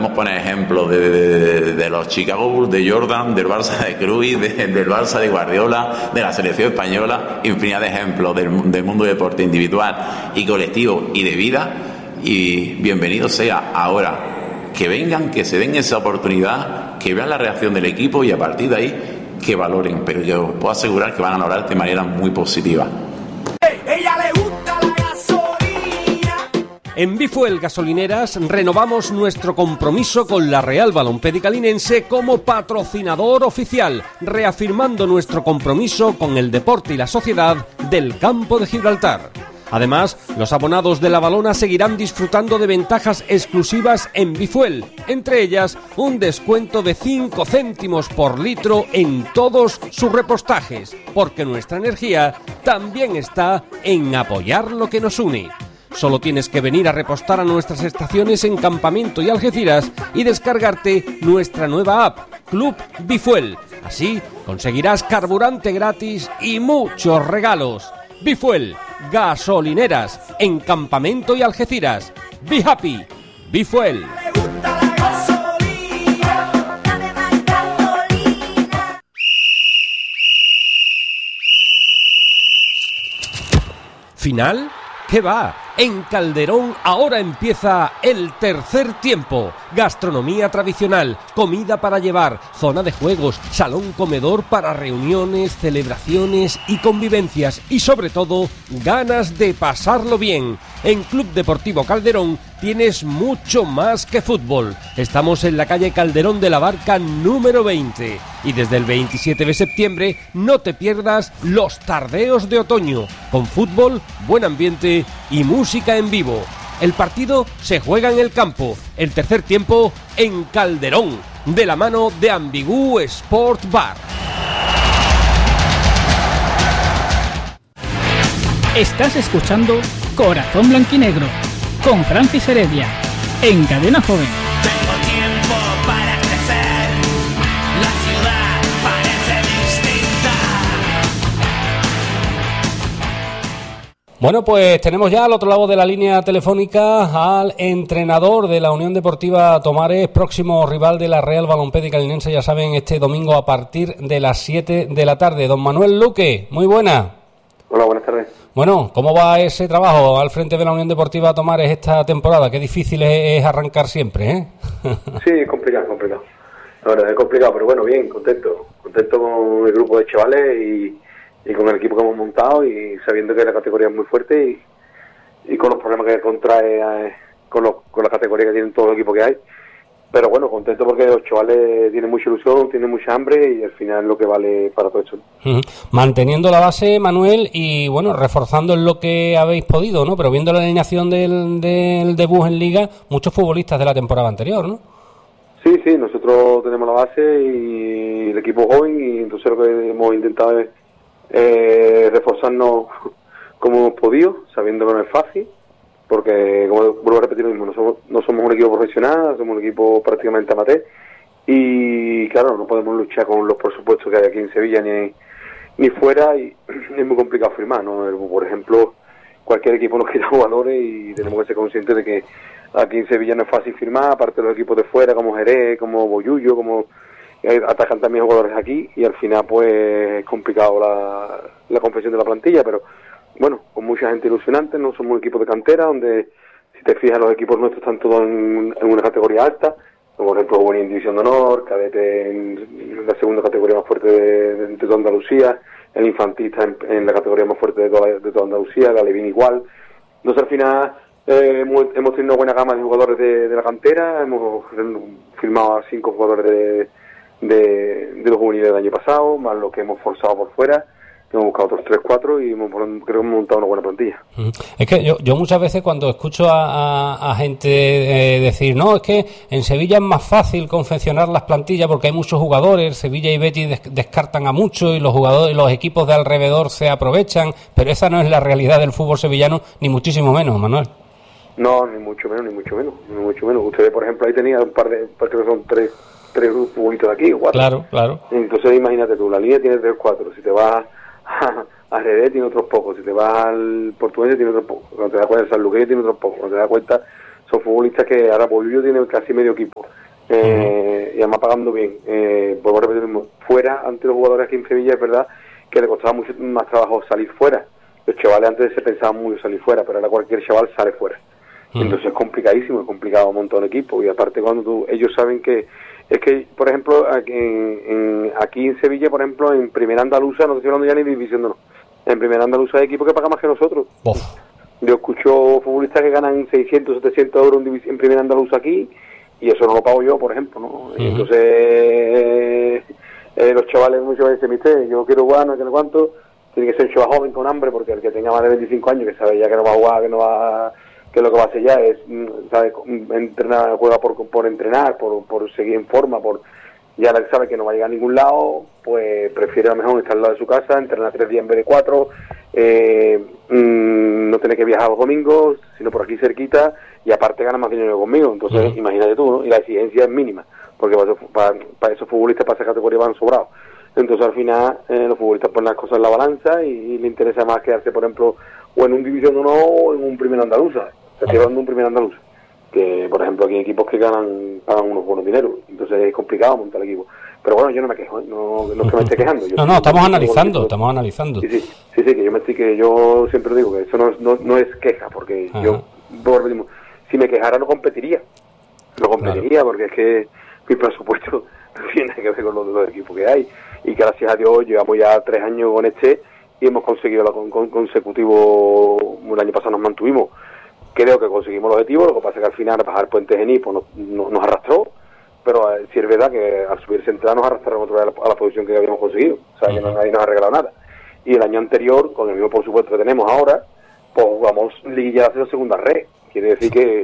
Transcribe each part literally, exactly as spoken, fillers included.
Podemos poner ejemplos de, de, de los Chicago Bulls de Jordan, del Barça de Cruyff, de, del Barça de Guardiola, de la selección española, infinidad de ejemplos del, del mundo del deporte individual y colectivo y de vida. Y bienvenido sea ahora que vengan, que se den esa oportunidad, que vean la reacción del equipo y a partir de ahí que valoren, pero yo os puedo asegurar que van a valorar de manera muy positiva. Ella le gusta la gasolina. En Bifuel Gasolineras renovamos nuestro compromiso con la Real Balompédica Linense como patrocinador oficial, reafirmando nuestro compromiso con el deporte y la sociedad del Campo de Gibraltar. Además, los abonados de La Balona seguirán disfrutando de ventajas exclusivas en Bifuel, entre ellas un descuento de cinco céntimos por litro en todos sus repostajes, porque nuestra energía también está en apoyar lo que nos une. Solo tienes que venir a repostar a nuestras estaciones en Campamento y Algeciras y descargarte nuestra nueva app, Club Bifuel. Así conseguirás carburante gratis y muchos regalos. Bifuel Gasolineras en Campamento y Algeciras. Be happy, Bifuel. ¿Final? ¿Qué va? En Calderón ahora empieza el tercer tiempo. Gastronomía tradicional, comida para llevar, zona de juegos, salón comedor para reuniones, celebraciones y convivencias y sobre todo ganas de pasarlo bien. En Club Deportivo Calderón tienes mucho más que fútbol. Estamos en la calle Calderón de la Barca número veinte y desde el veintisiete de septiembre no te pierdas los tardeos de otoño con fútbol, buen ambiente y música en vivo. El partido se juega en el campo, el tercer tiempo en Calderón, de la mano de Ambigú Sport Bar. Estás escuchando Corazón Blanquinegro con Francis Heredia en Cadena Joven. Tengo tiempo para crecer. La ciudad parece distinta. Bueno, pues tenemos ya al otro lado de la línea telefónica al entrenador de la Unión Deportiva Tomares, próximo rival de la Real Balompédica Linense, ya saben, este domingo a partir de las siete de la tarde. Don Manuel Luque, muy buena. Hola, buenas tardes. Bueno, ¿cómo va ese trabajo al frente de la Unión Deportiva Tomares esta temporada? Qué difícil es, es arrancar siempre, ¿eh? Sí, es complicado, complicado. La verdad es complicado, pero bueno, bien, contento. Contento con el grupo de chavales y, y con el equipo que hemos montado y sabiendo que la categoría es muy fuerte y, y con los problemas que contrae eh, con, los, con la categoría que tienen todos los equipos que hay. Pero bueno, contento porque los chavales tienen mucha ilusión, tienen mucha hambre y al final es lo que vale para todo eso. Uh-huh. Manteniendo la base, Manuel, y bueno, reforzando en lo que habéis podido, ¿no? Pero viendo la alineación del, del debut en Liga, muchos futbolistas de la temporada anterior, ¿no? Sí, sí, nosotros tenemos la base y el equipo joven y entonces lo que hemos intentado es eh, reforzarnos como hemos podido, sabiendo que no es fácil. Porque, como vuelvo a repetir lo mismo, no somos, no somos un equipo profesional, somos un equipo prácticamente amateur y, claro, no podemos luchar con los presupuestos que hay aquí en Sevilla ni, ni fuera y es muy complicado firmar, ¿no? Por ejemplo, cualquier equipo nos quita jugadores y tenemos que ser conscientes de que aquí en Sevilla no es fácil firmar, aparte de los equipos de fuera como Jerez, como Boyullo, como atacan también jugadores aquí y al final pues es complicado la, la confección de la plantilla, pero bueno, con mucha gente ilusionante, no somos un equipo de cantera, donde si te fijas los equipos nuestros están todos en, en una categoría alta, como por ejemplo Juvenil en División de Honor, Cadete en, en la segunda categoría más fuerte de, de, de toda Andalucía, el Infantil está en, en la categoría más fuerte de toda, de toda Andalucía, la Levín igual. Entonces al final eh, hemos, hemos tenido una buena gama de jugadores de, de la cantera, hemos firmado a cinco jugadores de, de, de los juveniles del año pasado, más los que hemos forzado por fuera. Hemos buscado otros tres cuatro y hemos, creo que hemos montado una buena plantilla. Es que yo, yo muchas veces cuando escucho a, a, a gente eh, decir, no, es que en Sevilla es más fácil confeccionar las plantillas porque hay muchos jugadores, Sevilla y Betis des, descartan a muchos y los jugadores, los equipos de alrededor se aprovechan, pero esa no es la realidad del fútbol sevillano, ni muchísimo menos, Manuel. No, ni mucho menos, ni mucho menos, ni mucho menos. Ustedes, por ejemplo, ahí tenían un par de, parece que son tres, tres futbolistas de aquí, cuatro. Claro, claro. Entonces imagínate tú, la línea tiene tres cuatro, si te vas a Jerez tiene otros pocos, si te vas al Portugués tiene otros pocos, cuando te das cuenta el Sanluqueño tiene otros pocos, cuando te das cuenta son futbolistas que ahora Bolillo tiene casi medio equipo. Eh, uh-huh. Y además pagando bien. Eh, vuelvo a repetir lo mismo. Fuera, ante los jugadores aquí en Sevilla, es verdad que le costaba mucho más trabajo salir fuera. Los chavales antes se pensaban mucho salir fuera, pero ahora cualquier chaval sale fuera. Uh-huh. Entonces es complicadísimo, es complicado montar un equipo. Y aparte cuando tú, ellos saben que, es que, por ejemplo, aquí en, en, aquí en Sevilla, por ejemplo, en Primera Andaluza, no te estoy hablando ya ni de división, no. En Primera Andaluza hay equipos que pagan más que nosotros. Oh. Yo escucho futbolistas que ganan seiscientos, setecientos euros en, en Primera Andaluza aquí, y eso no lo pago yo, por ejemplo, ¿no? Uh-huh. Entonces, eh, eh, los chavales muchas veces me dicen, yo quiero jugar, no quiero cuánto, tiene que ser un chaval joven con hambre, porque el que tenga más de veinticinco años, que sabe ya que no va a jugar, que no va, que lo que va a hacer ya es, sabe, entrenar, juega por, por entrenar, por, por seguir en forma, por ya sabe que no va a llegar a ningún lado, pues prefiere a lo mejor estar al lado de su casa, entrenar tres días en vez de cuatro, eh, mmm, no tener que viajar los domingos, sino por aquí cerquita, y aparte gana más dinero conmigo. Entonces, uh-huh. imagínate tú, ¿no? Y la exigencia es mínima, porque para, para, para esos futbolistas, para esa categoría van sobrados. Entonces, al final, eh, los futbolistas ponen las cosas en la balanza y, y le interesa más quedarse, por ejemplo, o en un División uno o en un Primera Andaluza. Se está llevando un Primera Andaluza, que, por ejemplo, aquí hay equipos que ganan, pagan unos buenos dineros. Entonces, es complicado montar el equipo. Pero bueno, yo no me quejo, ¿eh? no, no es que me esté quejando. Yo no, no, estamos analizando, estamos analizando. Sí, sí, sí, sí, que yo me estoy que yo siempre digo que eso no, no, no es queja, porque Ajá. yo, por mismo, si me quejara no competiría, no competiría, claro. Porque es que mi presupuesto no tiene que ver con los, los equipos que hay, y que gracias a Dios llevamos ya tres años con este y hemos conseguido la con, con, consecutivo, el año pasado nos mantuvimos, creo que conseguimos el objetivo, lo que pasa es que al final bajar Puente Genil pues, nos, nos, nos arrastró. Pero eh, sí es verdad que al subir central nos arrastraron otra vez a la, a la posición que habíamos conseguido, o sea, uh-huh. que no, nadie nos ha regalado nada. Y el año anterior, con el mismo por supuesto que tenemos ahora, pues jugamos liguilla de segunda red. Quiere decir que,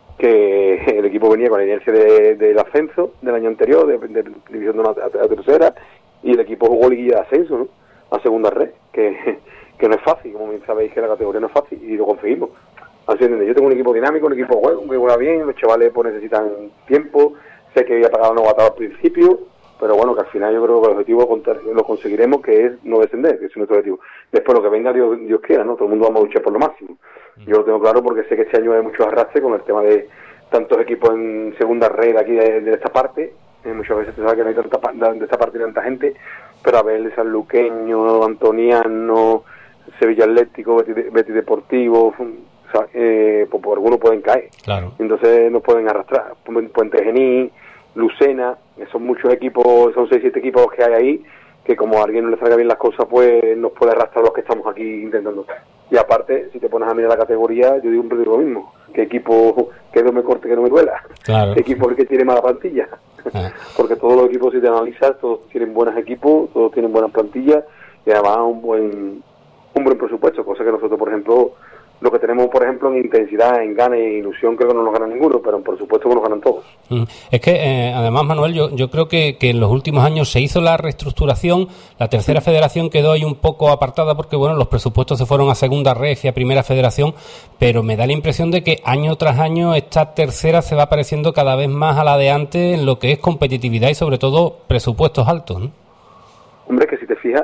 que el equipo venía con la inercia de, del ascenso del año anterior, de, de, de división de una a, a tercera, y el equipo jugó liguilla de ascenso, ¿no? A segunda red, que, que no es fácil, como bien sabéis que la categoría no es fácil, y lo conseguimos. Así es, yo tengo un equipo dinámico, un equipo juego, que juega bien, los chavales pues necesitan tiempo. Sé que había pagado no atado al principio, pero bueno, que al final yo creo que el objetivo lo conseguiremos, que es no descender, que es nuestro objetivo. Después lo que venga, Dios, Dios quiera, ¿no? Todo el mundo vamos a luchar por lo máximo. Yo lo tengo claro porque sé que este año hay muchos arrastres con el tema de tantos equipos en segunda red aquí de, de esta parte. Eh, muchas veces se sabe que no hay tanta de esta parte de tanta gente, pero a ver el Sanluqueño, Antoniano, Sevilla Atlético, Betis, Betis Deportivo, o sea, eh, pues por algunos pueden caer, claro. Entonces nos pueden arrastrar. Puente Genil, Lucena, son muchos equipos, son seis, siete equipos que hay ahí, que como a alguien no le salga bien las cosas, pues nos puede arrastrar los que estamos aquí intentando. Y aparte, si te pones a mirar la categoría, yo digo un poco lo mismo, que equipo que no me corte, que no me duela, claro. ¿Qué equipo es el que tiene mala plantilla? Ah. Porque todos los equipos, si te analizas, todos tienen buenos equipos, todos tienen buenas plantillas, y además un buen un buen presupuesto, cosa que nosotros, por ejemplo, lo que tenemos, por ejemplo, en intensidad, en gana e ilusión, creo que no nos gana ninguno, pero por supuesto que nos ganan todos. Es que, eh, además, Manuel, yo, yo creo que, que en los últimos años se hizo la reestructuración, la tercera federación quedó ahí un poco apartada porque, bueno, los presupuestos se fueron a segunda red y a primera federación, pero me da la impresión de que año tras año esta tercera se va pareciendo cada vez más a la de antes en lo que es competitividad y, sobre todo, presupuestos altos, ¿no? Hombre, que si te fijas,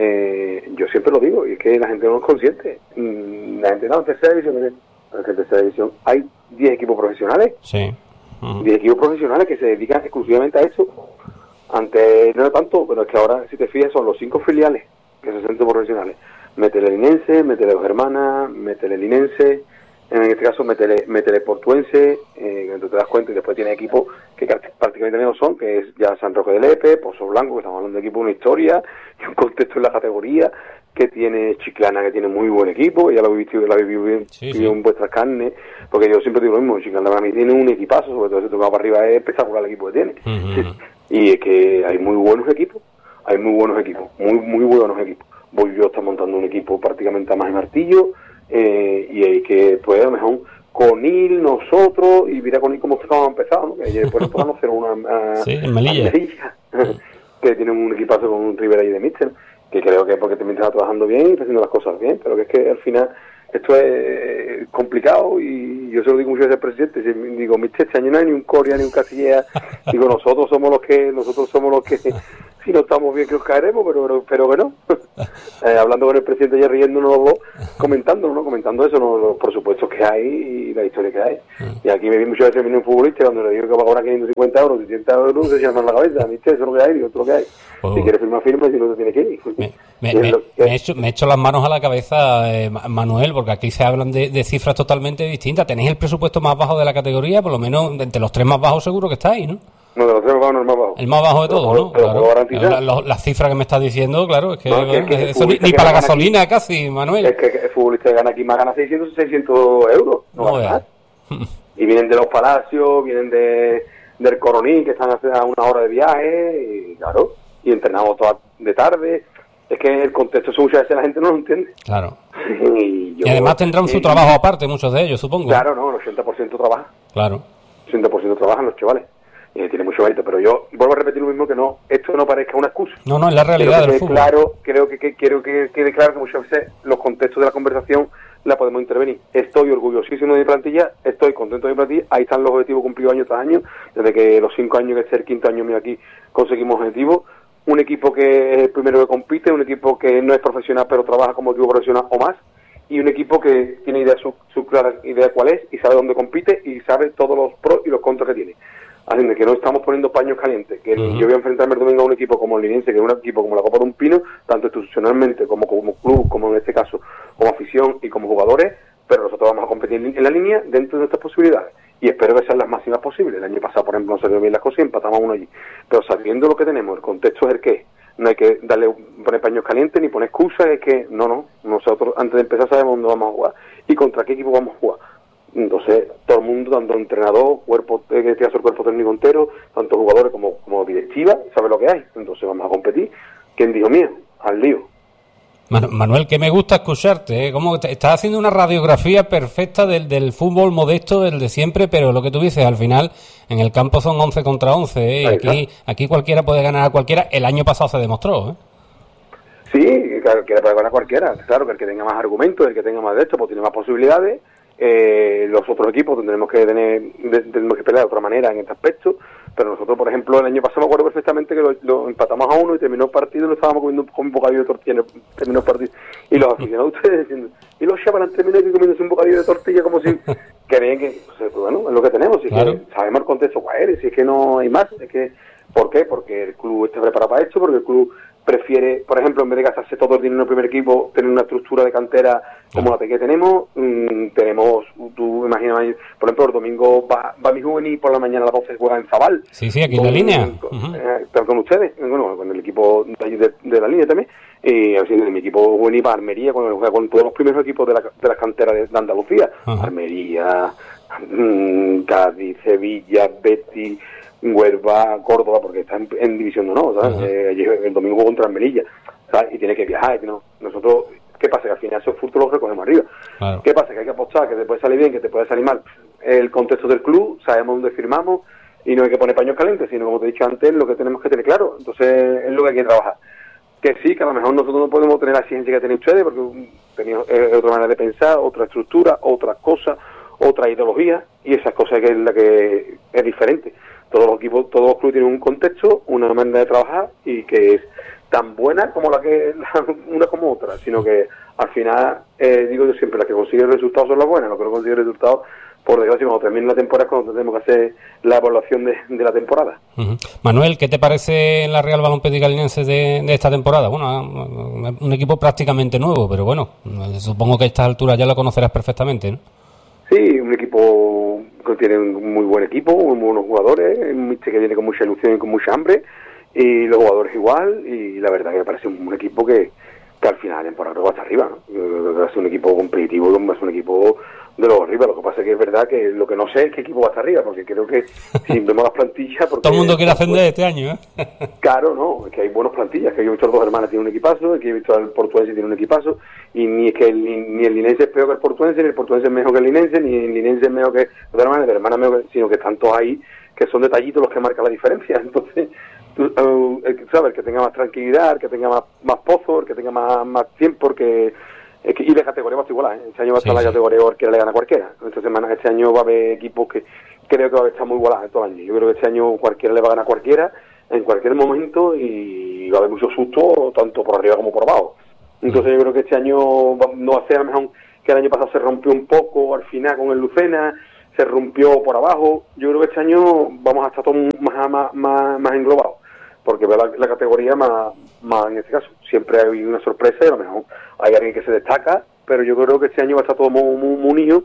Eh, yo siempre lo digo, y es que la gente no es consciente. La gente no, en tercera división, en tercera división hay diez equipos profesionales. Sí. Uh-huh. diez equipos profesionales que se dedican exclusivamente a eso. Antes no era tanto, pero es que ahora, si te fijas, son los cinco filiales que se sienten profesionales. Métele Linense, métele Dos Hermanas, métele Linense, en este caso métele, métele Portuense, eh, que tú te das cuenta, y después tiene equipos que prácticamente no son, que es ya San Roque de Lepe, Pozo Blanco, que estamos hablando de equipo de una historia y un contexto en la categoría, que tiene Chiclana, que tiene muy buen equipo, ya lo habéis visto, lo habéis vivido sí, sí. en vuestras carnes, porque yo siempre digo lo mismo, Chiclana para mí tiene un equipazo, sobre todo si tocaba para arriba es espectacular el equipo que tiene. Uh-huh. Y es que hay muy buenos equipos, hay muy buenos equipos, muy muy buenos equipos. Voy yo está montando un equipo prácticamente a más de martillo, eh, y hay que, pues a lo mejor Conil, nosotros, y mira Conil cómo estamos empezado, ¿no? Que después nos podemos hacer una a, sí, en Melilla, a Melilla que tienen un equipazo con un Rivera y de Mister, que creo que es porque también está trabajando bien y está haciendo las cosas bien, pero que es que al final esto es complicado, y yo se lo digo muchas veces al presidente, si, digo, Mister, este año no hay ni un Coria ni un Casillea, digo, nosotros somos los que nosotros somos los que si no estamos bien que nos caeremos, pero, pero, pero que no. eh, hablando con el presidente ya riéndonos los dos, comentándolo, ¿no? Comentando eso, ¿no? Los presupuestos que hay y la historia que hay. Y aquí me vi muchas veces viene un futbolista cuando le digo que va a cobrar quinientos cincuenta euros, seiscientos euros, se llaman la cabeza, ¿viste? Eso es lo que hay, digo, esto es lo que hay. Oh. Si quieres firmar, firma, si no te tienes que ir. Me, me, me, me, he hecho, me he hecho las manos a la cabeza, eh, Manuel, porque aquí se hablan de, de cifras totalmente distintas. Tenéis el presupuesto más bajo de la categoría, por lo menos entre los tres más bajos seguro que estáis, ¿no? No, de los tres más bajos no, el más bajo. El más bajo de todos, ¿no? Claro. La, la, las cifras que me estás diciendo, claro, es que, no, es que eso ni, ni para la gasolina aquí, casi, Manuel. Es que el futbolista que gana aquí más gana seiscientos, seiscientos euros, no, no gana más. Y vienen de los Palacios, vienen de del Coroní, que están a una hora de viaje, y claro, y entrenamos toda de tarde. Es que el contexto muchas veces la gente no lo entiende. Claro. Y, yo, y además tendrán su trabajo aparte, muchos de ellos, supongo. Claro, no, el ochenta por ciento trabaja. Claro. El ochenta por ciento trabajan los chavales. Y tiene mucho mérito, pero yo vuelvo a repetir lo mismo, que no, esto no parezca una excusa. No, no, es la realidad del fútbol. Claro, creo que, que quiero que quede claro que muchas veces los contextos de la conversación la podemos intervenir. Estoy orgullosísimo de mi plantilla, estoy contento de mi plantilla, ahí están los objetivos cumplidos año tras año, desde que los cinco años que es el quinto año mío aquí conseguimos objetivos. Un equipo que es el primero que compite, un equipo que no es profesional pero trabaja como equipo profesional o más, y un equipo que tiene idea su, su clara idea cuál es y sabe dónde compite y sabe todos los pros y los contras que tiene. Así que no estamos poniendo paños calientes, que uh-huh. yo voy a enfrentarme el domingo a un equipo como el Linense, que es un equipo como la Copa de un Pino, tanto institucionalmente como como club, como en este caso como afición y como jugadores, pero nosotros vamos a competir en la línea dentro de nuestras posibilidades y espero que sean las máximas posibles. El año pasado, por ejemplo, no salió bien las cosas y empatamos uno allí, pero sabiendo lo que tenemos, el contexto es el que es, no hay que darle poner paños calientes ni poner excusas, es que no, no, nosotros antes de empezar sabemos dónde vamos a jugar y contra qué equipo vamos a jugar. Entonces, todo el mundo, tanto entrenador, cuerpo, eh, que el cuerpo técnico entero, tanto jugadores como, como directiva, sabe lo que hay. Entonces vamos a competir. ¿Quién dijo mío? Al lío. Manuel, que me gusta escucharte, ¿eh? Como te, estás haciendo una radiografía perfecta del, del fútbol modesto, del de siempre, pero lo que tú dices, al final, en el campo son once contra once, ¿eh? Y aquí, aquí cualquiera puede ganar a cualquiera. El año pasado se demostró, ¿eh? Sí, claro, que puede ganar a cualquiera. Claro, que el que tenga más argumentos, el que tenga más de esto, pues tiene más posibilidades. Eh, los otros equipos tendremos que tener de, tenemos que pelear de otra manera en este aspecto, pero nosotros, por ejemplo, el año pasado me acuerdo perfectamente que lo, lo empatamos a uno y terminó el partido y lo estábamos comiendo con un bocadillo de tortilla, terminó el partido y los aficionados ustedes diciendo, y los chavales terminó aquí comiéndose un bocadillo de tortilla como si creían que, pues, bueno, es lo que tenemos, si claro. Es que sabemos el contexto cuál es, si es que no hay más, es que, ¿por qué? Porque el club está preparado para esto, porque el club prefiere, por ejemplo, en vez de gastarse todo el dinero en el primer equipo, tener una estructura de cantera como la que tenemos. Mmm, tenemos, tú imaginas, por ejemplo, el domingo va, va mi juvenil por la mañana a las doce juega en Zabal. Sí, sí, aquí con, en la línea. Con, uh-huh. eh, con ustedes, bueno, con el equipo de, de, de la línea también. Y así, de mi equipo juvenil va a Almería, con, con todos los primeros equipos de la, de las canteras de, de Andalucía. Uh-huh. Almería, mmm, Cádiz, Sevilla, Betis, Huelva, Córdoba, porque está en, en división de honor, ¿sabes? Uh-huh. Eh, el domingo contra Almería, ¿sabes? Y tiene que viajar, y no, nosotros, ¿qué pasa? Que al final esos frutos los recogemos arriba. Claro. ¿Qué pasa? Que hay que apostar, que te puede salir bien, que te puede salir mal. El contexto del club, sabemos dónde firmamos, y no hay que poner paños calientes, sino, como te he dicho antes, lo que tenemos que tener claro. Entonces, es lo que hay que trabajar. Que sí, que a lo mejor nosotros no podemos tener la exigencia que tienen ustedes, porque tenéis eh, otra manera de pensar, otra estructura, otras cosas, otra ideología, y esas cosas que es la que es diferente. Todos los equipos, todos los clubes tienen un contexto, una manera de trabajar y que es tan buena como la que la, una como otra, sino que al final, eh, digo yo siempre, las que consiguen resultados son las buenas, los que no consiguen resultados, por desgracia, cuando termine la temporada es cuando tenemos que hacer la evaluación de, de la temporada. Uh-huh. Manuel, ¿qué te parece la Real Balompédica Linense de, de esta temporada? Bueno, un equipo prácticamente nuevo, pero bueno, supongo que a estas alturas ya lo conocerás perfectamente, ¿no? Sí, un equipo que tiene un muy buen equipo, muy buenos jugadores, un que viene con mucha ilusión y con mucha hambre, y los jugadores igual, y la verdad que me parece un, un equipo que, que al final de temporada va hasta arriba, ¿no? Va a ser un equipo competitivo, va a ser un equipo de los arriba. Lo que pasa es que es verdad que lo que no sé es qué equipo va hasta arriba, porque creo que si vemos las plantillas... Porque, todo el mundo quiere ascender este año, ¿eh? Claro, no, es que hay buenas plantillas, que yo he visto a los dos hermanos tienen un equipazo, que he visto al Portuense tiene un equipazo, y ni es que el, ni, ni el Linense es peor que el Portuense, ni el Portuense es mejor que el Linense, ni el Linense es mejor que los hermanos, el hermano es mejor que, sino que están todos ahí, que son detallitos los que marcan la diferencia. Entonces, tú, uh, el, ¿sabes? El que tenga más tranquilidad, el que tenga más, más pozo, el que tenga más, más tiempo, porque... Es que, y de categoría va a estar igual, ¿eh? Este año va a estar sí, la sí. categoría que cualquiera le gana a cualquiera. Esta semana, este año va a haber equipos que creo que va a estar muy igualados todo el año. Yo creo que este año cualquiera le va a ganar a cualquiera en cualquier momento y va a haber mucho susto tanto por arriba como por abajo. Entonces yo creo que este año no va a ser a lo mejor que el año pasado se rompió un poco al final con el Lucena, se rompió por abajo. Yo creo que este año vamos a estar todos más, más, más, más englobados, porque veo la, la categoría más, más en este caso. Siempre hay una sorpresa y a lo mejor hay alguien que se destaca, pero yo creo que este año va a estar todo muy, muy, muy unido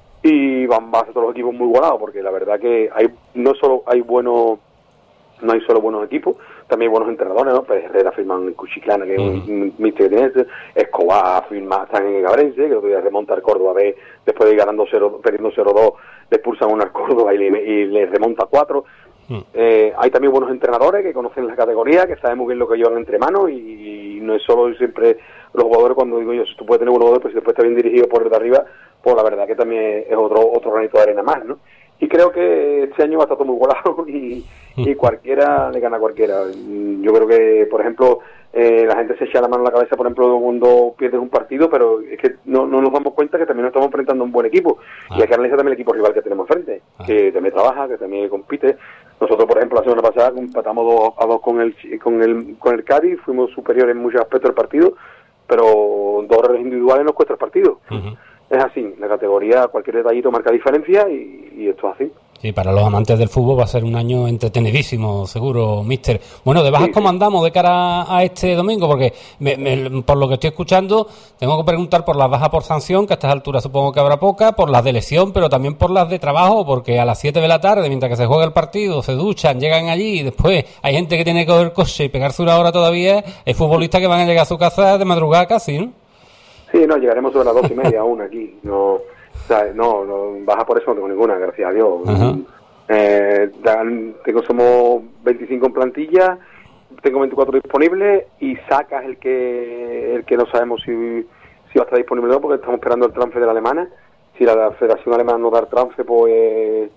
y van, van a ser todos los equipos muy igualados, porque la verdad que hay no solo hay buenos, no hay solo buenos equipos, también hay buenos entrenadores, ¿no? Pues Herrera firman en Cuchiclana, que es un míster Tinense, Escobar firma, están en Gabrense, que otro día remonta al Córdoba B, después de ir ganando cero, perdiendo cero dos, le expulsan uno al Córdoba y le, y le remonta cuatro. Mm. Eh, hay también buenos entrenadores que conocen la categoría, que saben muy bien lo que llevan entre manos, y, y no es solo siempre los jugadores. Cuando digo yo, si tú puedes tener buenos jugadores, pues si después está bien dirigido por el de arriba, pues la verdad que también es otro otro granito de arena más, ¿no? Y creo que este año va a estar todo muy igualado y, y cualquiera le gana a cualquiera. Yo creo que, por ejemplo, eh, la gente se echa la mano en la cabeza, por ejemplo, cuando pierdes un partido, pero es que no, no nos damos cuenta que también nos estamos enfrentando a un buen equipo. Ah. Y hay que analizar también el equipo rival que tenemos enfrente, ah. que también trabaja, que también compite. Nosotros, por ejemplo, la semana pasada empatamos dos a dos con el con el con el Cádiz, fuimos superiores en muchos aspectos del partido, pero dos errores individuales nos cuesta el partido. Uh-huh. Es así, la categoría, cualquier detallito marca diferencia y, y esto es así. Sí, para los amantes del fútbol va a ser un año entretenidísimo, seguro, míster. Bueno, ¿de bajas sí, cómo andamos de cara a este domingo? Porque me, me, por lo que estoy escuchando, tengo que preguntar por las bajas por sanción, que a estas alturas supongo que habrá poca, por las de lesión, pero también por las de trabajo, porque a las siete de la tarde, mientras que se juega el partido, se duchan, llegan allí y después hay gente que tiene que coger coche y pegarse una hora todavía. Hay futbolistas que van a llegar a su casa de madrugada casi, ¿no? Sí, no, llegaremos sobre las dos y media aún aquí. No, o sea, no, no, baja por eso no tengo ninguna, gracias a Dios. Uh-huh. Eh, tengo, somos veinticinco en plantilla, tengo veinticuatro disponibles y sacas el que el que no sabemos si, si va a estar disponible o no, porque estamos esperando el transfer de la alemana. Si la Federación Alemana nos da el transfer, pues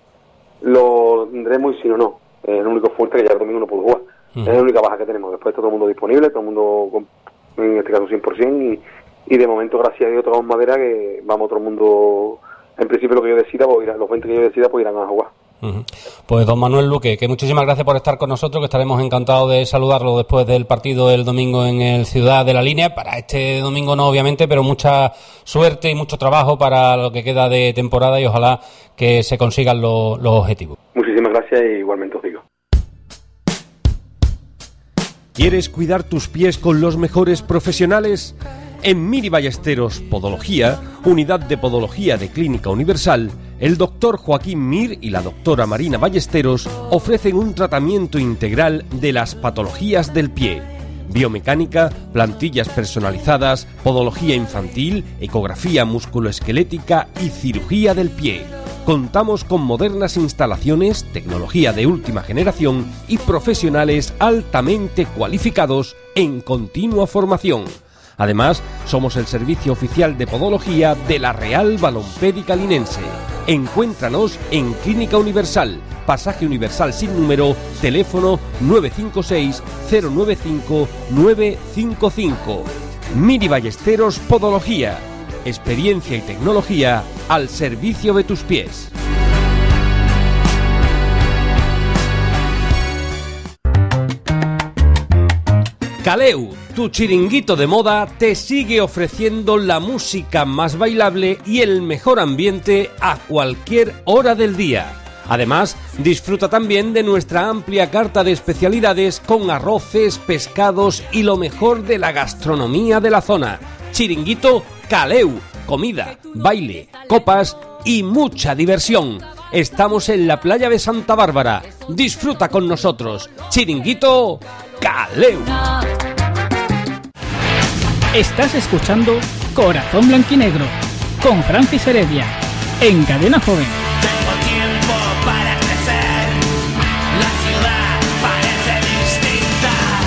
lo tendremos, y si no, no. Es el único fuerte que ya el domingo no puedo jugar. Uh-huh. Es la única baja que tenemos. Después está todo el mundo disponible, todo el mundo, en este caso cien por ciento, y Y de momento, gracias a Dios, tocamos madera, que vamos todo el mundo, en principio lo que yo decida, pues irán, los veinte que yo decida, pues irán a jugar. Uh-huh. Pues don Manuel Luque, que muchísimas gracias por estar con nosotros, que estaremos encantados de saludarlo después del partido el domingo en el Ciudad de la Línea. Para este domingo no, obviamente, pero mucha suerte y mucho trabajo para lo que queda de temporada y ojalá que se consigan lo, los objetivos. Muchísimas gracias y igualmente os digo. ¿Quieres cuidar tus pies con los mejores profesionales? En Miri Ballesteros Podología, unidad de podología de Clínica Universal, el doctor Joaquín Mir y la doctora Marina Ballesteros ofrecen un tratamiento integral de las patologías del pie. Biomecánica, plantillas personalizadas, podología infantil, ecografía musculoesquelética y cirugía del pie. Contamos con modernas instalaciones, tecnología de última generación y profesionales altamente cualificados en continua formación. Además, somos el servicio oficial de podología de la Real Balompédica Linense. Encuéntranos en Clínica Universal, Pasaje Universal sin número, teléfono nueve cinco seis cero nueve cinco nueve cinco cinco. Miri Ballesteros Podología. Experiencia y tecnología al servicio de tus pies. Caleu, tu chiringuito de moda, te sigue ofreciendo la música más bailable y el mejor ambiente a cualquier hora del día. Además, disfruta también de nuestra amplia carta de especialidades con arroces, pescados y lo mejor de la gastronomía de la zona. Chiringuito Caleu, comida, baile, copas y mucha diversión. Estamos en la playa de Santa Bárbara. Disfruta con nosotros. Chiringuito Caleu. Estás escuchando Corazón Blanquinegro con Francis Heredia en Cadena Joven. Tengo tiempo para crecer, la ciudad parece distinta.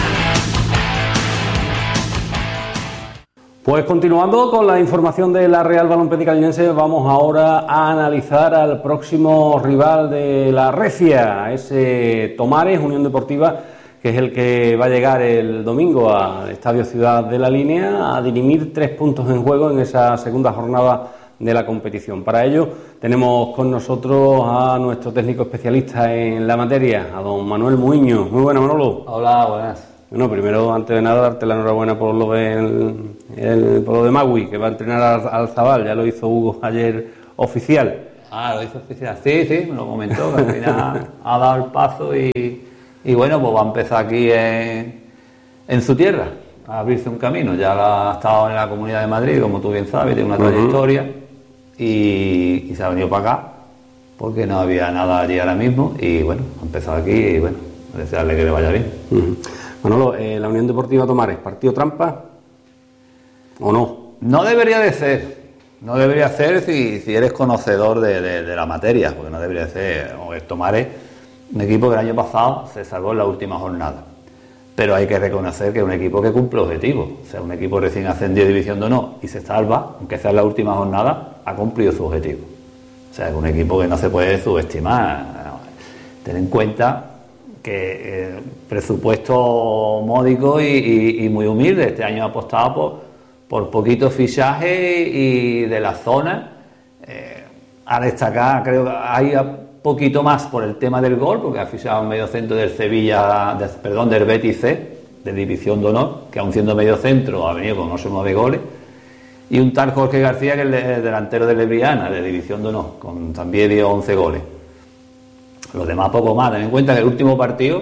Pues continuando con la información de la Real Balompédica Linense, vamos ahora a analizar al próximo rival de la Recia, ese Tomares, Unión Deportiva, que es el que va a llegar el domingo al Estadio Ciudad de la Línea a dirimir tres puntos en juego en esa segunda jornada de la competición. Para ello tenemos con nosotros a nuestro técnico especialista en la materia, a don Manuel Muiño. Muy buenas, Manolo. Hola, buenas. Bueno, primero, antes de nada, darte la enhorabuena por lo de, el, el, por lo de Magui, que va a entrenar al, al Zabal, ya lo hizo Hugo ayer oficial. Ah, lo hizo oficial, sí, sí, me lo comentó, que al final ha dado el paso y, y bueno, pues va a empezar aquí en, en su tierra, a abrirse un camino. Ya ha estado en la Comunidad de Madrid, como tú bien sabes, tiene una trayectoria, uh-huh. y, y se ha venido para acá, porque no había nada allí ahora mismo, y bueno, ha empezado aquí y bueno, desearle que le vaya bien. Uh-huh. Manolo, eh, la Unión Deportiva Tomares, ¿partido trampa o no? No debería de ser, no debería ser si, si eres conocedor de, de, de la materia, porque no debería ser. O el Tomares, un equipo que el año pasado se salvó en la última jornada, pero hay que reconocer que es un equipo que cumple objetivos. O sea, un equipo recién ascendido a División de Honor y se salva, aunque sea en la última jornada, ha cumplido su objetivo. O sea, es un equipo que no se puede subestimar. Ten en cuenta que eh, presupuesto módico y, y, y muy humilde. Este año ha apostado por, por poquitos fichajes y de la zona. Eh, a destacar, creo que hay poquito más por el tema del gol, porque ha fichado un medio centro del Sevilla, de, perdón, del Betis C, de División de Honor, que aun siendo medio centro ha venido con ocho o nueve goles. Y un tal Jorge García, que es el delantero de Lebriana, de División de Honor, con también dio once goles. Los demás poco más. Ten en cuenta que el último partido,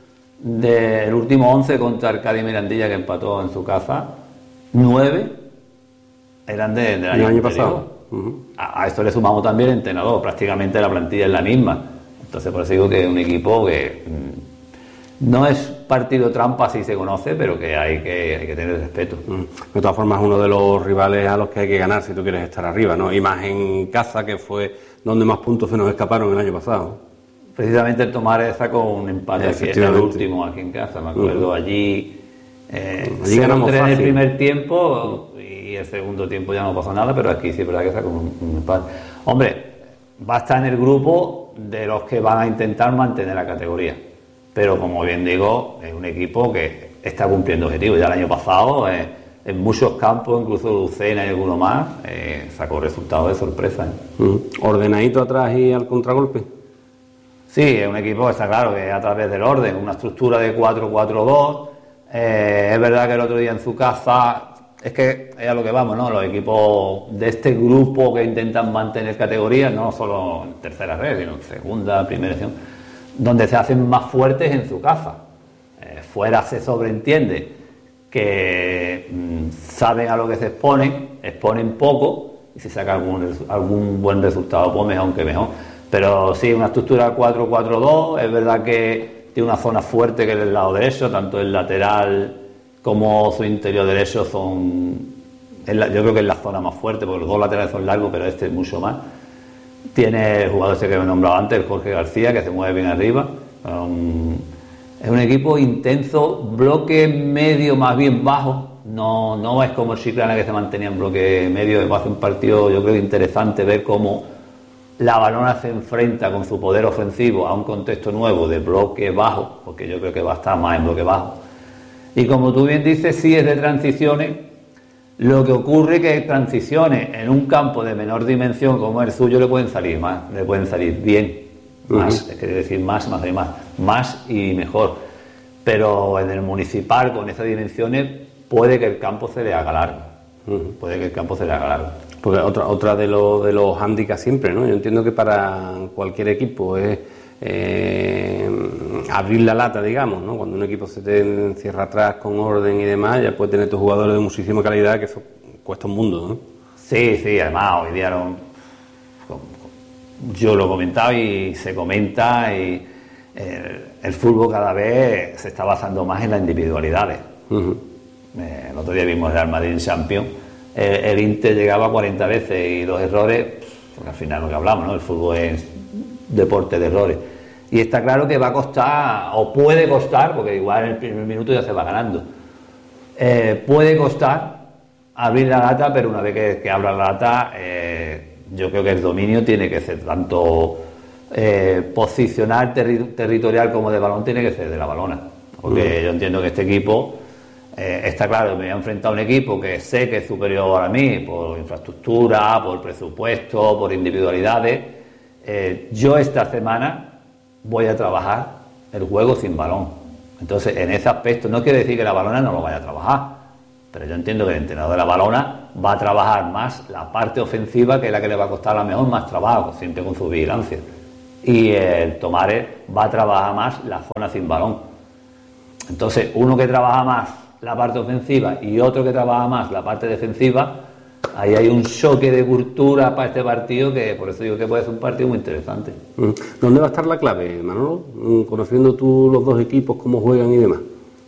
del último once contra el Cádiz Mirandilla, que empató en su casa, nueve eran de, del año, año pasado. Uh-huh. A, a esto le sumamos también el entrenador, prácticamente la plantilla es la misma. Entonces, por eso digo que es un equipo que mmm, no es partido trampa, si se conoce, pero que hay que, hay que tener respeto. Uh-huh. De todas formas, uno de los rivales a los que hay que ganar si tú quieres estar arriba, ¿no? Y más en casa, que fue donde más puntos se nos escaparon el año pasado. Precisamente el Tomares sacó un empate aquí, en el último aquí en casa, me acuerdo. Uh-huh. Allí, eh, allí ganamos en el primer tiempo y el segundo tiempo ya no pasó nada, pero aquí sí es verdad que sacó un, un empate. Hombre, va a estar en el grupo de los que van a intentar mantener la categoría, pero como bien digo, es un equipo que está cumpliendo objetivos. Ya el año pasado, eh, en muchos campos, incluso Lucena y alguno más, eh, sacó resultados de sorpresa. ¿eh? Uh-huh. Ordenadito atrás y al contragolpe. Sí, es un equipo que está claro que a través del orden, una estructura de cuatro cuatro dos. Eh, es verdad que el otro día en su casa, es que es a lo que vamos, ¿no? Los equipos de este grupo que intentan mantener categorías, no solo en tercera red, sino en segunda, primera edición, donde se hacen más fuertes en su casa. Eh, fuera se sobreentiende que mmm, saben a lo que se exponen, exponen poco, y si saca algún, algún buen resultado, pues mejor que mejor. Pero sí, una estructura cuatro cuatro dos, es verdad que tiene una zona fuerte que es el lado derecho, tanto el lateral como su interior derecho son, la, yo creo que es la zona más fuerte, porque los dos laterales son largos, pero este es mucho más. Tiene el jugador ese que me he nombrado antes, el Jorge García, que se mueve bien arriba. Um, es un equipo intenso, bloque medio más bien bajo, no, no es como el Chiclana, que se mantenía en bloque medio. Va a ser un partido, yo creo, interesante ver cómo la Balona se enfrenta con su poder ofensivo a un contexto nuevo de bloque bajo, porque yo creo que va a estar más en bloque bajo. Y como tú bien dices, sí es de transiciones. Lo que ocurre es que transiciones en un campo de menor dimensión como el suyo le pueden salir más, le pueden salir bien, más, uh-huh. es que decir más, más y más, más y mejor. Pero en el municipal, con esas dimensiones, puede que el campo se le haga largo. Uh-huh. Puede que el campo se le haga largo. Porque otra otra de los de los hándicaps siempre, ¿no? Yo entiendo que para cualquier equipo es eh, abrir la lata, digamos, ¿no? Cuando un equipo se te encierra atrás con orden y demás, ya puede tener tus jugadores de muchísima calidad, que eso cuesta un mundo, ¿no? Sí, sí, además hoy día lo, yo lo he comentado y se comenta, y el, el fútbol cada vez se está basando más en las individualidades. Uh-huh. Eh, el otro día vimos el Real Madrid en Champions. El Inter llegaba cuarenta veces y dos errores, porque al final lo que hablamos, ¿no? El fútbol es deporte de errores. Y está claro que va a costar, o puede costar, porque igual en el primer minuto ya se va ganando, eh, puede costar abrir la lata, pero una vez que, que abra la lata, eh, yo creo que el dominio tiene que ser tanto eh, posicional, terri- territorial como de balón, tiene que ser de la Balona. Porque yo entiendo que este equipo... Eh, está claro, me voy a enfrentar a un equipo que sé que es superior a mí por infraestructura, por presupuesto, por individualidades. Eh, yo esta semana voy a trabajar el juego sin balón. Entonces, en ese aspecto, no quiere decir que la Balona no lo vaya a trabajar, pero yo entiendo que el entrenador de la Balona va a trabajar más la parte ofensiva, que es la que le va a costar a lo mejor más trabajo, siempre con su vigilancia. Y el Tomares va a trabajar más la zona sin balón. Entonces, uno que trabaja más la parte ofensiva y otro que trabaja más la parte defensiva, ahí hay un choque de cultura para este partido que por eso digo que puede ser un partido muy interesante. ¿Dónde va a estar la clave, Manolo? Conociendo tú los dos equipos, cómo juegan y demás.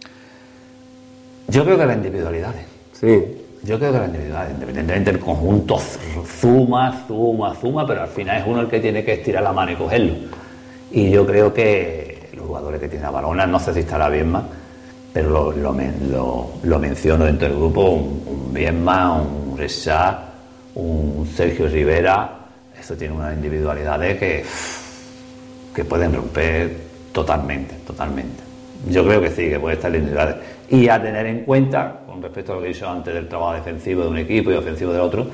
Yo creo que las individualidades. Sí. Yo creo que las individualidades, independientemente del conjunto, suma, suma, suma, pero al final es uno el que tiene que estirar la mano y cogerlo. Y yo creo que los jugadores que tienen la Balona, no sé si estará Bielma, pero lo, lo, lo, lo menciono dentro del grupo, un, un Bielma, un Rexach, un Sergio Rivera, eso tiene unas individualidades que, que pueden romper totalmente, totalmente. Yo creo que sí, que puede estar en individualidades. Y a tener en cuenta, con respecto a lo que he dicho antes del trabajo defensivo de un equipo y ofensivo del otro,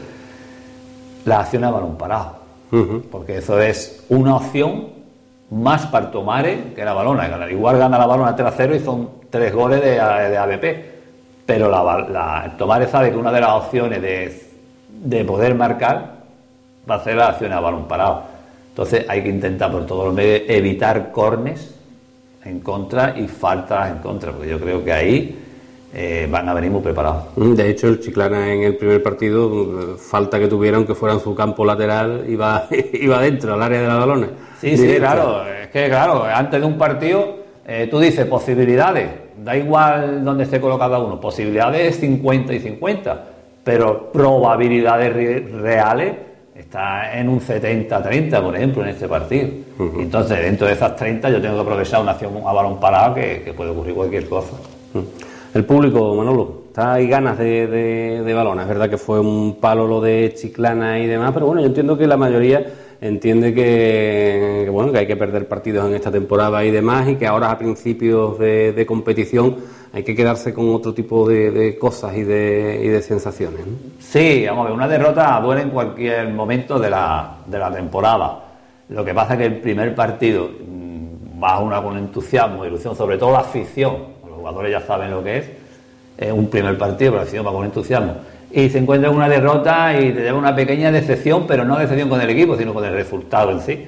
la acción a balón parado. Uh-huh. Porque eso es una opción más para el Tomares que la Balona. Igual gana la Balona tres a cero y son tres goles de, de A B P. Pero la, la, el Tomares sabe que una de las opciones de, de poder marcar va a ser la acción a balón parado. Entonces hay que intentar por todos los medios evitar cornes en contra y faltas en contra, porque yo creo que ahí eh, van a venir muy preparados. De hecho, el Chiclana en el primer partido, falta que tuvieron que fuera en su campo lateral, iba, iba dentro, al área de la Balona. Sí, sí, claro, es que claro, antes de un partido eh, tú dices posibilidades, da igual donde esté colocado uno, posibilidades cincuenta y cincuenta, pero probabilidades re- reales está en un setenta treinta, por ejemplo, en este partido. Uh-huh. Entonces, dentro de esas treinta yo tengo que aprovechar una acción a balón parado que, que puede ocurrir cualquier cosa. Uh-huh. El público, Manolo, está hay ganas de, de, de balón. Es verdad que fue un palo lo de Chiclana y demás, pero bueno, yo entiendo que la mayoría entiende que, que bueno, que hay que perder partidos en esta temporada y demás, y que ahora a principios de, de competición hay que quedarse con otro tipo de, de cosas y de, y de sensaciones, ¿no? Sí, vamos a ver, una derrota duele en cualquier momento de la, de la temporada. Lo que pasa es que el primer partido mmm, va una con entusiasmo, ilusión, sobre todo la afición. Los jugadores ya saben lo que es, es un primer partido, pero la afición va con entusiasmo. Y se encuentra una derrota y te lleva una pequeña decepción, pero no decepción con el equipo, sino con el resultado en sí.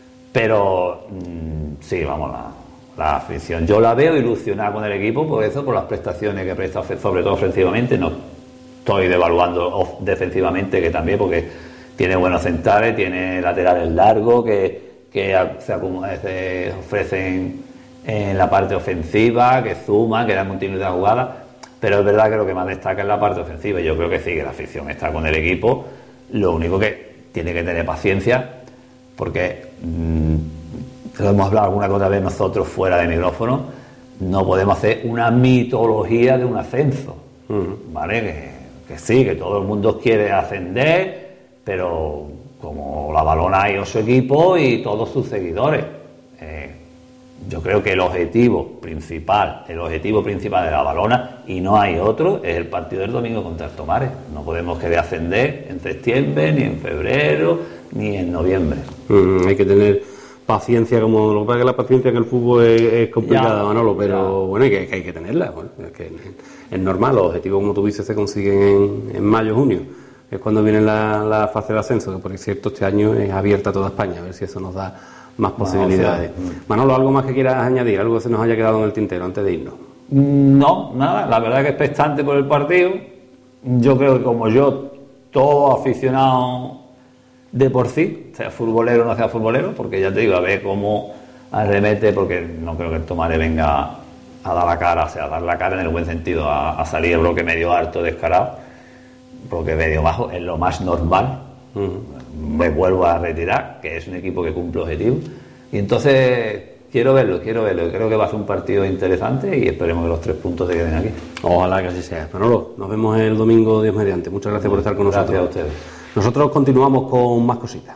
Pero mmm, sí, vamos, la, la afición. Yo la veo ilusionada con el equipo, por eso, por las prestaciones que presta, sobre todo ofensivamente. No estoy devaluando defensivamente, que también, porque tiene buenos centrales, tiene laterales largos que, que se, se ofrecen en la parte ofensiva, que suman, que dan continuidad a jugada. Pero es verdad que lo que más destaca es la parte ofensiva. Yo creo que sí, que la afición está con el equipo. Lo único que tiene que tener paciencia, porque mmm, lo hemos hablado alguna que otra vez nosotros fuera de micrófono, no podemos hacer una mitología de un ascenso. Uh-huh. ¿Vale? Que, que sí, que todo el mundo quiere ascender, pero como la Balona y su equipo y todos sus seguidores. Eh, Yo creo que el objetivo principal, el objetivo principal de la Balona, y no hay otro, es el partido del domingo contra el Tomares. No podemos querer ascender en septiembre, ni en febrero, ni en noviembre. Mm, hay que tener paciencia, como lo que pasa es que la paciencia en el fútbol es, es complicada, ya, Manolo, pero ya. Bueno, hay que, hay que tenerla. Bueno, es, que es normal, los objetivos, como tú dices, se consiguen en, en mayo, junio. Es cuando viene la, la fase de ascenso, que por cierto este año es abierta a toda España, a ver si eso nos da más posibilidades. No, o sea, Manolo, ¿algo más que quieras añadir? ¿Algo que se nos haya quedado en el tintero antes de irnos? No, nada, la verdad es que es expectante por el partido. Yo creo que como yo, todo aficionado de por sí, sea futbolero o no sea futbolero, porque ya te digo, a ver cómo arremete, porque no creo que el Tomares venga a dar la cara, o sea, a dar la cara en el buen sentido, a, a salir el bloque medio alto descarado, bloque medio bajo, es lo más normal. Uh-huh. Me vuelvo a retirar, que es un equipo que cumple objetivos, y entonces quiero verlo, quiero verlo, creo que va a ser un partido interesante y esperemos que los tres puntos se queden aquí. Ojalá que así sea. Manolo, nos vemos el domingo, Dios mediante. Muchas gracias por estar con nosotros. Gracias a ustedes. Nosotros continuamos con más cositas.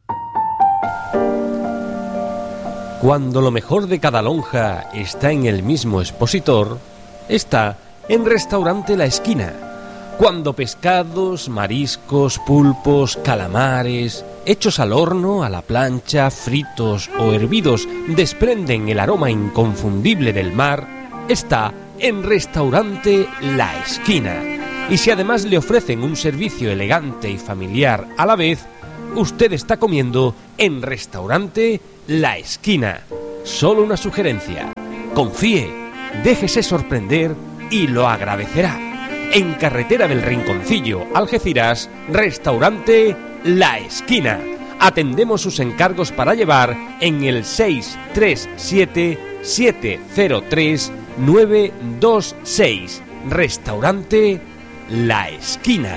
Cuando lo mejor de cada lonja está en el mismo expositor, está en Restaurante La Esquina. Cuando pescados, mariscos, pulpos, calamares, hechos al horno, a la plancha, fritos o hervidos, desprenden el aroma inconfundible del mar, está en Restaurante La Esquina. Y si además le ofrecen un servicio elegante y familiar a la vez, usted está comiendo en Restaurante La Esquina. Solo una sugerencia: confíe, déjese sorprender y lo agradecerá. En Carretera del Rinconcillo, Algeciras, Restaurante La Esquina. Atendemos sus encargos para llevar en el seis tres siete, siete cero tres, nueve dos seis. Restaurante La Esquina.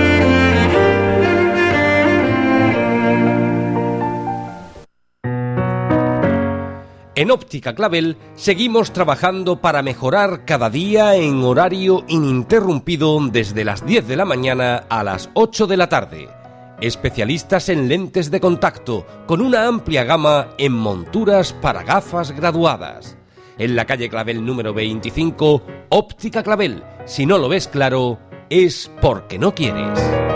En Óptica Clavel seguimos trabajando para mejorar cada día en horario ininterrumpido desde las diez de la mañana a las ocho de la tarde. Especialistas en lentes de contacto con una amplia gama en monturas para gafas graduadas. En la calle Clavel número veinticinco, Óptica Clavel. Si no lo ves claro, es porque no quieres.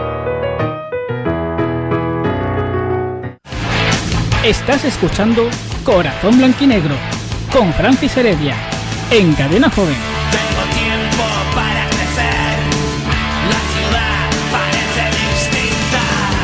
Estás escuchando Corazón Blanquinegro con Francis Heredia en Cadena Joven. Tengo tiempo para crecer, la ciudad parece distinta.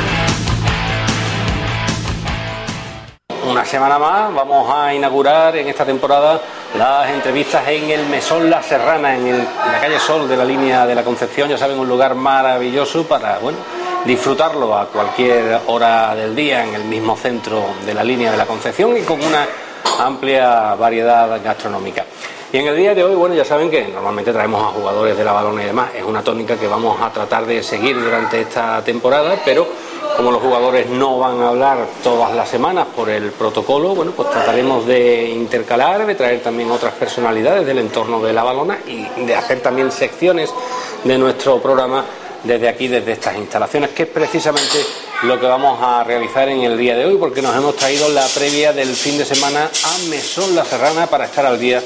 Una semana más vamos a inaugurar en esta temporada las entrevistas en el Mesón La Serrana, en, el, en la calle Sol de la línea de la Concepción. Ya saben, un lugar maravilloso para, bueno, disfrutarlo a cualquier hora del día en el mismo centro de la línea de la Concepción y con una amplia variedad gastronómica. Y en el día de hoy, bueno, ya saben que normalmente traemos a jugadores de la Balona y demás. Es una tónica que vamos a tratar de seguir durante esta temporada, pero como los jugadores no van a hablar todas las semanas por el protocolo, bueno, pues trataremos de intercalar, de traer también otras personalidades del entorno de la Balona y de hacer también secciones de nuestro programa desde aquí, desde estas instalaciones, que es precisamente lo que vamos a realizar en el día de hoy, porque nos hemos traído la previa del fin de semana a Mesón La Serrana para estar al día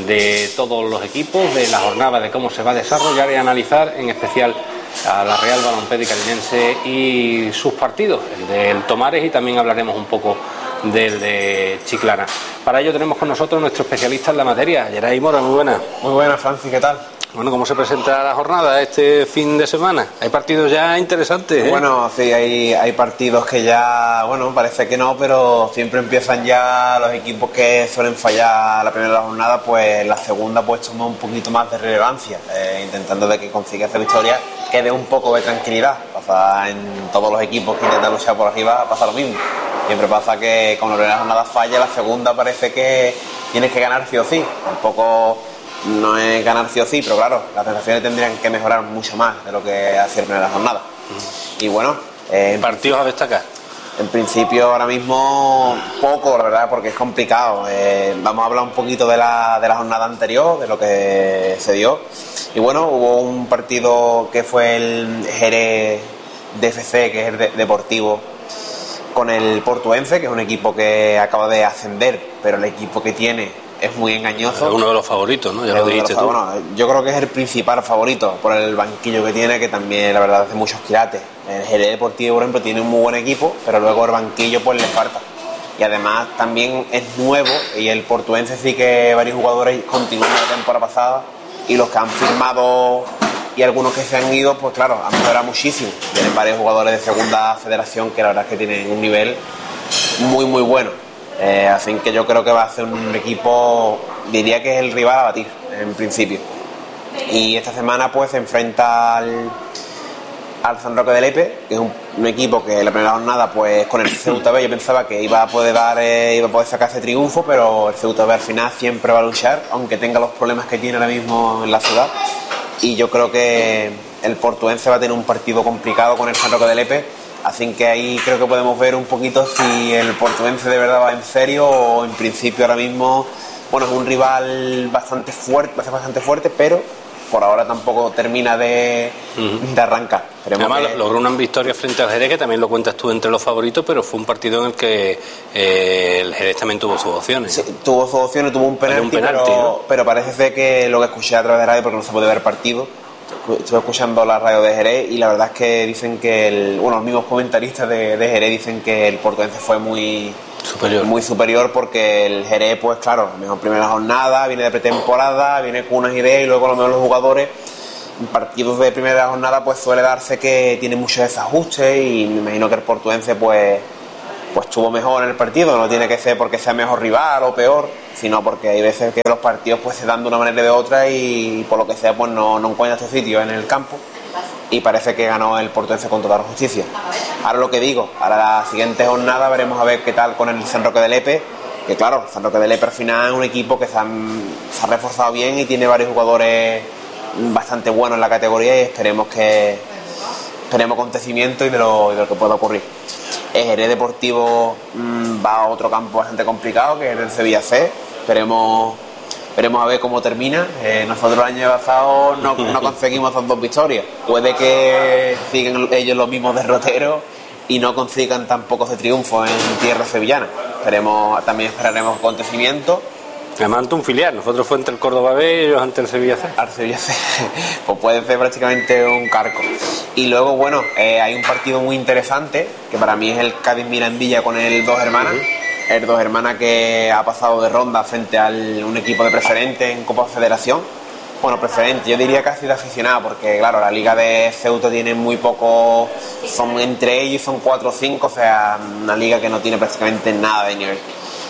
de todos los equipos, de la jornada, de cómo se va a desarrollar y analizar en especial a la Real Balompédica Linense y sus partidos, el del Tomares, y también hablaremos un poco del de Chiclana. Para ello tenemos con nosotros nuestro especialista en la materia, Geray Mora. Muy buena. Muy buena, Francis, ¿qué tal? Bueno, ¿cómo se presenta la jornada este fin de semana? Hay partidos ya interesantes, ¿eh? Bueno, sí, hay, hay partidos que ya, bueno, parece que no, pero siempre empiezan ya los equipos que suelen fallar la primera jornada, pues la segunda pues toma un poquito más de relevancia, eh, intentando de que consiga esa victoria, que dé un poco de tranquilidad. Pasa en todos los equipos que intentan luchar por arriba, pasa lo mismo. Siempre pasa que con la primera jornada falla, la segunda parece que tienes que ganar sí o sí. Tampoco no es ganar sí o sí, pero claro, las sensaciones tendrían que mejorar mucho más de lo que hacía la primera jornada. Mm. Y bueno, eh, partidos a destacar. En principio ahora mismo poco, la verdad, porque es complicado. Eh, vamos a hablar un poquito de la, de la jornada anterior, de lo que se dio. Y bueno, hubo un partido que fue el Jerez D F C, que es el de, deportivo, con el Portuense, que es un equipo que acaba de ascender, pero el equipo que tiene es muy engañoso. Es uno de los favoritos, ¿no? Ya lo dijiste tú. Bueno, yo creo que es el principal favorito por el banquillo que tiene, que también la verdad hace muchos quilates. El Jerez Deportivo, por ejemplo, tiene un muy buen equipo, pero luego el banquillo pues le falta. Y además también es nuevo, y el Portuense sí que varios jugadores continúan la temporada pasada, y los que han firmado y algunos que se han ido, pues claro, han mejorado muchísimo. Tienen varios jugadores de segunda federación que la verdad es que tienen un nivel muy muy bueno. Eh, así que yo creo que va a ser un equipo, diría que es el rival a batir en principio. Y esta semana pues se enfrenta al, al San Roque de Lepe, que es un, un equipo que en la primera jornada pues con el Ceuta B yo pensaba que iba a poder dar eh, iba a poder sacar ese triunfo, pero el Ceuta B al final siempre va a luchar, aunque tenga los problemas que tiene ahora mismo en la ciudad. Y yo creo que el Portuense va a tener un partido complicado con el San Roque de Lepe. Así que ahí creo que podemos ver un poquito si el Portuense de verdad va en serio o en principio ahora mismo, bueno, es un rival bastante fuerte, bastante fuerte, pero por ahora tampoco termina de, uh-huh. de arrancar. Además que logró una victoria frente al Jerez, que también lo cuentas tú entre los favoritos, pero fue un partido en el que eh, el Jerez también tuvo sus opciones. Sí, tuvo sus opciones, tuvo un penalti, un penalti pero, ¿no? pero parece ser que lo que escuché a través de radio, porque no se puede ver partido, estuve escuchando la radio de Jerez y la verdad es que dicen que el, bueno, los mismos comentaristas de, de Jerez dicen que el portuense fue muy superior. muy superior porque el Jerez, pues claro, mejor primera jornada, viene de pretemporada, viene con unas ideas y luego a lo mejor los jugadores en partidos de primera jornada pues suele darse que tiene muchos desajustes y me imagino que el portuense pues pues estuvo mejor en el partido, no tiene que ser porque sea mejor rival o peor, sino porque hay veces que los partidos pues se dan de una manera y de otra y por lo que sea pues no, no encuentra su sitio en el campo y parece que ganó el portuense con total justicia. Ahora lo que digo, ahora la siguiente jornada veremos a ver qué tal con el San Roque de Lepe, que claro, San Roque de Lepe al final es un equipo que se, han, se ha reforzado bien y tiene varios jugadores bastante buenos en la categoría y esperemos que esperemos acontecimientos y de lo, de lo que pueda ocurrir. El Jerez Deportivo mmm, va a otro campo bastante complicado, que es el Sevilla C. Esperemos, esperemos a ver cómo termina. Eh, nosotros el año pasado no, no conseguimos esas dos victorias. Puede que sigan ellos los mismos derroteros y no consigan tampoco ese triunfo en tierra sevillana. Esperemos, también esperaremos acontecimientos. Además ante un filial, nosotros fue ante el Córdoba B y ellos ante el Sevilla C. Al Sevilla C, pues puede ser prácticamente un carco. Y luego, bueno, eh, hay un partido muy interesante, que para mí es el Cádiz Mirandilla con el Dos Hermanas. Uh-huh. El Dos Hermanas que ha pasado de ronda frente a un equipo de preferente en Copa Federación. Bueno, preferente, yo diría casi de aficionado, porque claro, la liga de Ceuta tiene muy poco, son entre ellos son cuatro o cinco, o sea, una liga que no tiene prácticamente nada de nivel.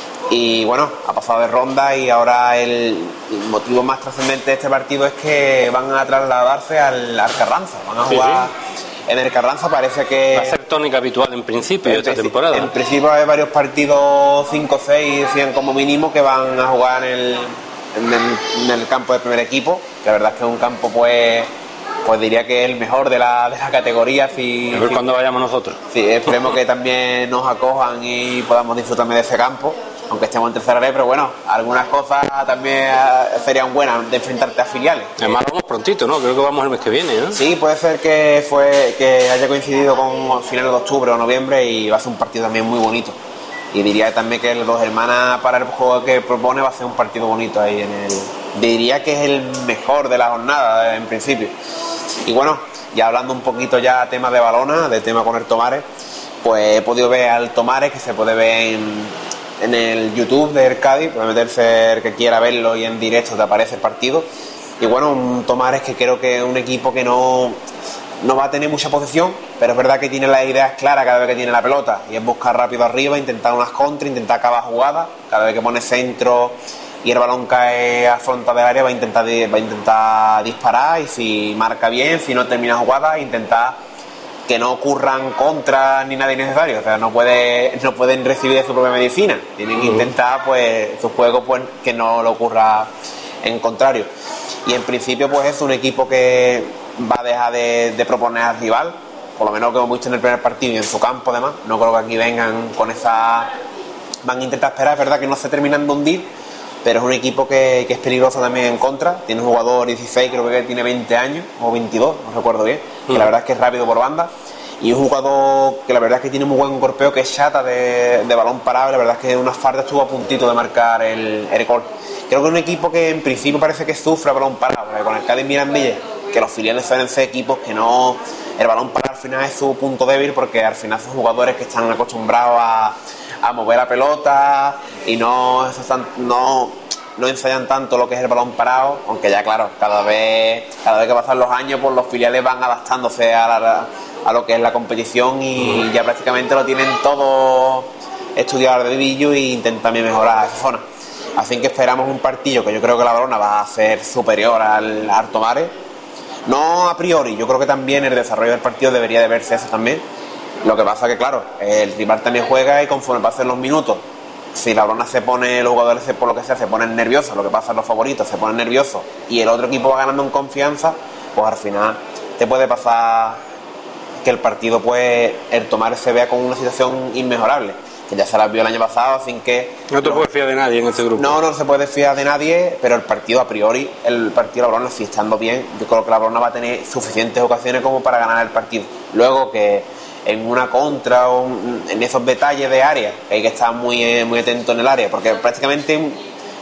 Y bueno, ha pasado de ronda y ahora el, el motivo más trascendente de este partido es que van a trasladarse al, al Carranza, van a jugar sí, sí. en el Carranza, parece que... Va a ser tónica habitual en principio de esta temporada. En principio hay varios partidos, cinco, seis, cien como mínimo, que van a jugar en el, en el, en el campo del primer equipo, que la verdad es que es un campo pues... pues diría que es el mejor de la, de la categoría. Si, a ver si, cuándo vayamos nosotros. Sí, esperemos que también nos acojan y podamos disfrutar de ese campo, aunque estemos en tercera red, pero bueno, algunas cosas también serían buenas de enfrentarte a filiales. Además vamos prontito, ¿no? Creo que vamos el mes que viene, ¿no? Sí, puede ser que fue que haya coincidido con finales de octubre o noviembre y va a ser un partido también muy bonito. Y diría también que los Dos Hermanas para el juego que propone va a ser un partido bonito ahí en el... Diría que es el mejor de la jornada en principio. Y bueno, ya hablando un poquito ya tema de Balona, de tema con el Tomares, pues he podido ver al Tomares, que se puede ver en, en el YouTube del Cádiz, puede meterse el que quiera verlo y en directo te aparece el partido. Y bueno, un Tomares que creo que es un equipo que no, no va a tener mucha posesión, pero es verdad que tiene las ideas claras cada vez que tiene la pelota, y es buscar rápido arriba, intentar unas contras, intentar acabar jugadas, cada vez que pone centro y el balón cae a frontal del área va a intentar va a intentar disparar, y si marca bien, si no termina jugada, intentar que no ocurran contras ni nada innecesario. O sea, no puede no pueden recibir su propia medicina, tienen que intentar pues su juego pues que no le ocurra en contrario. Y en principio pues es un equipo que va a dejar de, de proponer al rival, por lo menos que hemos visto en el primer partido y en su campo. Además no creo que aquí vengan con esa, van a intentar esperar, es verdad que no se terminan de hundir, pero es un equipo que, que es peligroso también en contra. Tiene un jugador dieciséis, creo que tiene veinte años o veintidós, no recuerdo bien, que mm. la verdad es que es rápido por banda, y un jugador que la verdad es que tiene muy buen golpeo, que es Chata de, de balón parado. La verdad es que en unas faltas estuvo a puntito de marcar el, el gol. Creo que es un equipo que en principio parece que sufre balón parado, porque con el Cádiz Mirandilla, que los filiales suelen ser equipos que no, el balón parado al final es su punto débil, porque al final son jugadores que están acostumbrados a, a mover la pelota y no, no, no ensayan tanto lo que es el balón parado, aunque ya claro, cada vez cada vez que pasan los años pues los filiales van adaptándose a, la, a lo que es la competición y ya prácticamente lo tienen todo estudiado de dedillo e intentan también mejorar esa zona. Así que esperamos un partido que yo creo que la Balona va a ser superior al, al Tomares. No a priori, yo creo que también el desarrollo del partido debería de verse eso también. Lo que pasa que claro, el rival también juega y conforme pasen los minutos, si la Balona se pone, los jugadores por lo que sea se ponen nerviosos, lo que pasa es los favoritos se ponen nerviosos y el otro equipo va ganando en confianza, pues al final te puede pasar que el partido, pues el Tomares se vea con una situación inmejorable, que ya se la vio el año pasado, sin que... No te no, puedes fiar de nadie en este grupo. No, no se puede fiar de nadie, pero el partido a priori, el partido de la Balona, si estando bien, yo creo que la Balona va a tener suficientes ocasiones como para ganar el partido. Luego que en una contra o en esos detalles de área, que hay que estar muy, muy atento en el área, porque prácticamente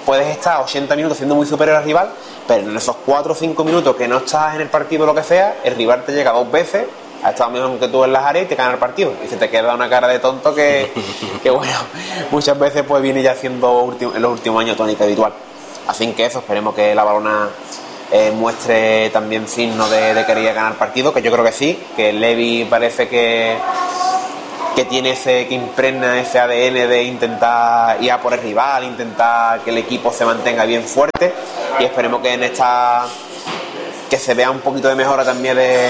puedes estar ochenta minutos siendo muy superior al rival, pero en esos cuatro o cinco minutos que no estás en el partido o lo que sea, el rival te llega dos veces, ha estado mejor que tú en las áreas y te gana el partido. Y se te queda una cara de tonto que, que bueno, muchas veces pues viene ya siendo en los últimos años tónica habitual. Así que eso, esperemos que la Valona eh, muestre también signos de, de querer ganar partido, que yo creo que sí, que Levi parece que que tiene ese, que impregna ese A D N de intentar ir a por el rival, intentar que el equipo se mantenga bien fuerte, y esperemos que en esta que se vea un poquito de mejora también de,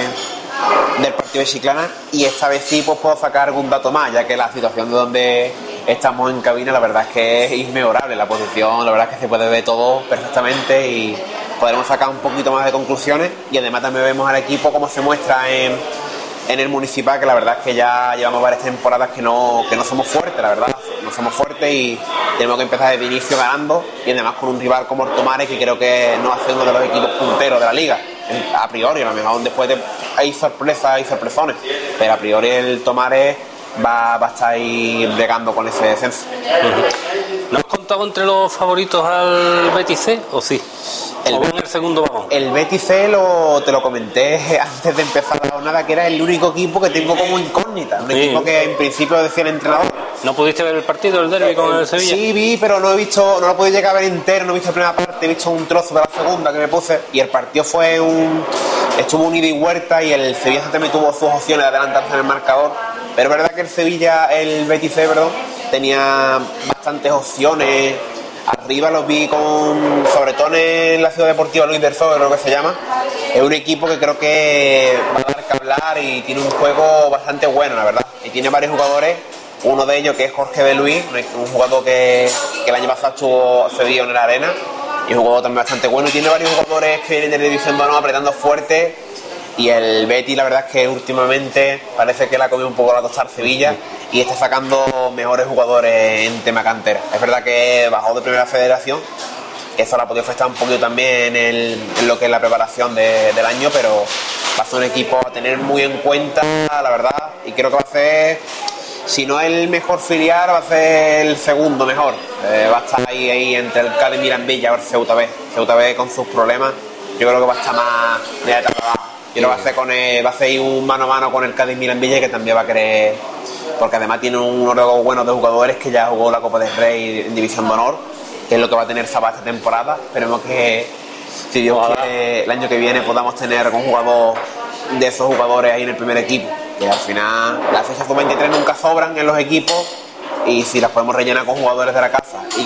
del partido de Chiclana, y esta vez sí pues puedo sacar algún dato más, ya que la situación de donde estamos en cabina la verdad es que es inmejorable, la posición la verdad es que se puede ver todo perfectamente y podremos sacar un poquito más de conclusiones, y además también vemos al equipo cómo se muestra en en el Municipal, que la verdad es que ya llevamos varias temporadas que no, que no somos fuertes, la verdad, no somos fuertes y tenemos que empezar desde inicio ganando, y además con un rival como el Tomares, que creo que no hace uno de los equipos punteros de la liga, a priori, a lo mejor después de, hay sorpresas, hay sorpresones, pero a priori el Tomares va, va a estar ahí bregando con ese descenso. ¿No has contado entre los favoritos al Betis C o sí? El, ¿O en el segundo vagón? El Betis C lo, te lo comenté antes de empezar la jornada, que era el único equipo que tengo como incógnita, un sí. equipo que en principio decía el entrenador. ¿No pudiste ver el partido, el derbi con el Sevilla? Sí, vi, pero no he visto, no lo pude llegar a ver entero, no he visto la primera parte, he visto un trozo de la segunda que me puse, y el partido fue un, estuvo un ida y vuelta, y el Sevilla también tuvo sus opciones de adelantarse en el marcador, pero es verdad que el Sevilla, el Betis C, perdón, tenía bastantes opciones. Arriba los vi con, sobre todo en la Ciudad Deportiva Luis del Sol, creo que se llama. Es un equipo que creo que va a dar que hablar y tiene un juego bastante bueno, la verdad. Y tiene varios jugadores, uno de ellos que es Jorge de Luis, un jugador que, que el año pasado estuvo cedido en la arena, y un jugador también bastante bueno. Y tiene varios jugadores que vienen de la División de Honor apretando fuerte. Y el Betis la verdad es que últimamente parece que le ha comido un poco la tostada Sevilla y está sacando mejores jugadores en tema cantera. Es verdad que bajó de primera federación, eso la ha podido afectar un poquito también en, el, en lo que es la preparación de, del año, pero va a ser un equipo a tener muy en cuenta, la verdad, y creo que va a ser, si no el mejor filial, va a ser el segundo mejor. Eh, va a estar ahí, ahí entre el Cádiz, Mirandilla o el Ceuta B. Ceuta B con sus problemas, yo creo que va a estar más de abajo. Y lo va a hacer con el, va a hacer un mano a mano con el Cádiz Mirandilla, que también va a querer, porque además tiene un órgano bueno de jugadores que ya jugó la Copa del Rey en División de Honor, que es lo que va a tener Sabá esta temporada. Esperemos que, si Dios quiere, el año que viene podamos tener un jugador de esos jugadores ahí en el primer equipo, que al final las fechas sub veintitrés nunca sobran en los equipos, y si las podemos rellenar con jugadores de la casa y